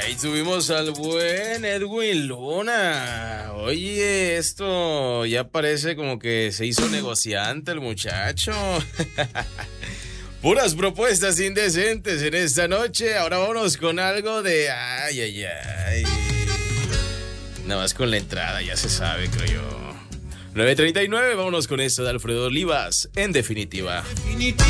Ahí tuvimos al buen Edwin Luna. Oye, esto ya parece como que se hizo negociante el muchacho. Puras propuestas indecentes en esta noche. Ahora vámonos con algo de... Ay, ay, ay. Nada más con la entrada, ya se sabe, creo yo. 9:39, vámonos con esto de Alfredo Olivas, en definitiva.